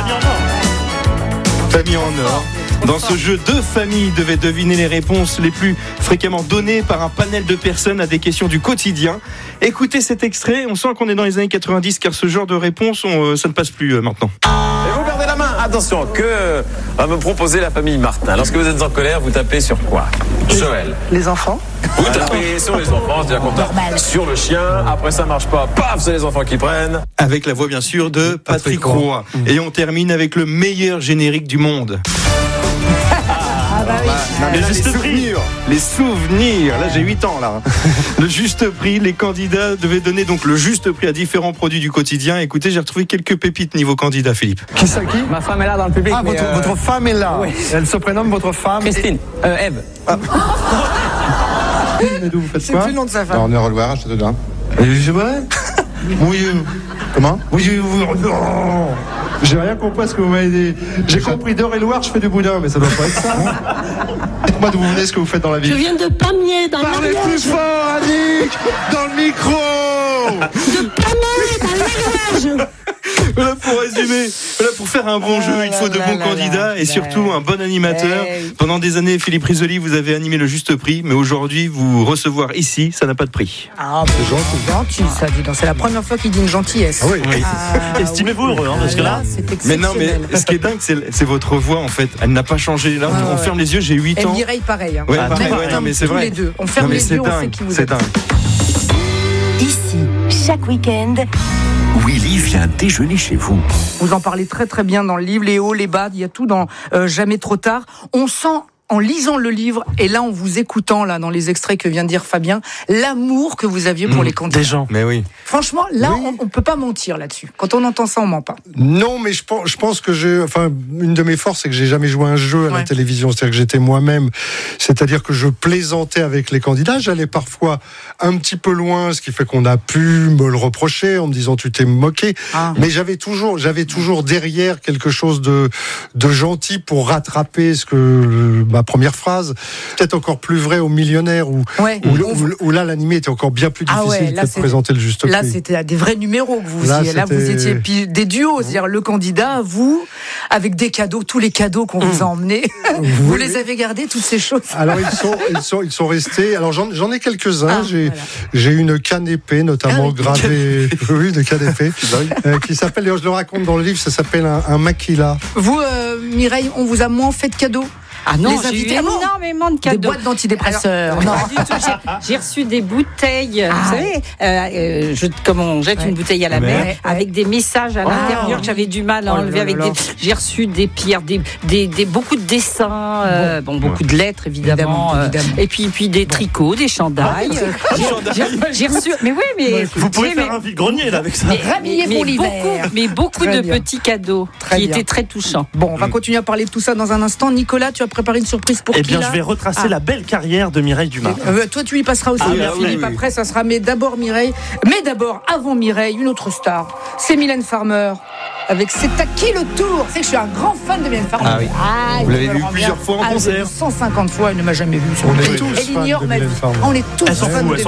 Famille en or. Dans ce jeu, 2 familles devaient deviner les réponses les plus fréquemment données par un panel de personnes à des questions du quotidien. Écoutez cet extrait, on sent qu'on est dans les années 90 car ce genre de réponse, ça ne passe plus maintenant. Et vous perdez la main. Attention, que va me proposer la famille Martin. Lorsque vous êtes en colère, vous tapez sur quoi? Joël. Les enfants. Vous tapez sur les enfants, c'est-à-dire qu'on tape sur le chien. Après ça marche pas, paf, c'est les enfants qui prennent. Avec la voix bien sûr de Patrick Roy. Et on termine avec le meilleur générique du monde. Les souvenirs. Là, j'ai 8 ans, là. Le juste prix. Les candidats devaient donner donc le juste prix à différents produits du quotidien. Écoutez, j'ai retrouvé quelques pépites niveau candidat, Philippe. Qui ça, qui? Ma femme est là dans le public. Ah, votre femme est là. Oui. Elle se prénomme votre femme. Christine. Ève. Mais d'où vous faites C'est quoi? plus le nom de sa femme. Non, on est Reloir à Châteaudun. C'est vrai? Oui. Comment? Oui, non. J'ai rien compris à ce que vous m'avez dit. J'ai compris d'Eure-et-Loire, je fais du boudin, mais ça doit pas être ça. Dites-moi d'où vous venez, ce que vous faites dans la vie. Je viens de Pamiers, dans Parlez plus fort, Annick, dans le micro. De Pamiers, dans l'Ariège. Voilà pour résumer. Voilà pour faire un bon jeu, il faut de bons candidats et surtout un bon animateur. Pendant des années, Philippe Risoli, vous avez animé le juste prix, mais aujourd'hui, vous recevoir ici, ça n'a pas de prix. Ah, c'est gentil, ça, dis donc. C'est la première fois qu'il dit une gentillesse. Ah oui. Estimez-vous heureux, parce que là. C'est Mais exceptionnel. non, mais ce qui est dingue, c'est votre voix en fait. Elle n'a pas changé. Là, on ferme les yeux, j'ai 8 Et ans. Mireille, pareil. Hein. Ouais, Ah, pareil, pareil, non, mais c'est tous vrai. les deux. On ferme Non, mais les c'est yeux, on sait dingue, qui vous c'est êtes. dingue. Ici, chaque week-end, Willy vient déjeuner chez vous. Vous en parlez très très bien dans le livre, les hauts, les bas, il y a tout dans Jamais trop tard. On sent en lisant le livre et là en vous écoutant là dans les extraits que vient de dire Fabien, l'amour que vous aviez pour les candidats. Des gens. Mais oui. Franchement, là on peut pas mentir là-dessus. Quand on entend ça, on ment pas. Non, mais je pense que une de mes forces, c'est que j'ai jamais joué un jeu à la télévision. C'est-à-dire que j'étais moi-même. C'est-à-dire que je plaisantais avec les candidats. J'allais parfois un petit peu loin, ce qui fait qu'on a pu me le reprocher en me disant tu t'es moqué. Mais j'avais toujours derrière quelque chose de gentil pour rattraper ma première phrase. Peut-être encore plus vrai au Millionnaire où là l'animé était encore bien plus difficile que de présenter le juste prix. Là, c'était des vrais numéros que vous faisiez. Là, vous étiez des duos, c'est-à-dire le candidat, vous, avec des cadeaux, tous les cadeaux qu'on vous a emmenés. Vous les avez gardés, toutes ces choses. Alors ils sont restés. Alors j'en ai quelques-uns. J'ai une canne épée notamment gravée. Oui, de canne épée qui s'appelle. Je le raconte dans le livre. Ça s'appelle un maquila. Vous, Mireille, on vous a moins fait de cadeaux? Ah non, les j'ai eu invités, énormément de cadeaux. Des boîtes d'antidépresseurs. Alors, non, pas du tout. J'ai reçu des bouteilles. Vous savez, comme on jette une bouteille à la mer, avec des messages à l'intérieur que j'avais du mal à enlever. J'ai reçu des pierres, beaucoup de dessins, beaucoup de lettres évidemment. Et puis des tricots, des chandails. J'ai reçu. Mais oui, mais vous pouvez faire un vide-grenier là avec ça. Rhabillé pour l'hiver. Mais beaucoup de petits cadeaux qui étaient très touchants. Bon, on va continuer à parler de tout ça dans un instant. Nicolas, tu as préparé une surprise pour qui? Eh bien, je vais retracer la belle carrière de Mireille Dumas. Toi, tu y passeras aussi, Philippe. Après, ça sera. Mais d'abord, Mireille. Mais d'abord, avant Mireille, une autre star. C'est Mylène Farmer. Avec C'est à qui le tour? C'est que je suis un grand fan de Mylène Farmer. Ah oui. Vous l'avez vu plusieurs fois en concert? 150 fois, elle ne m'a jamais vu. On est tous elle fans ignore de ma vie. Mylène Farmer. On est tous Elle s'en fans fout, de elle s'en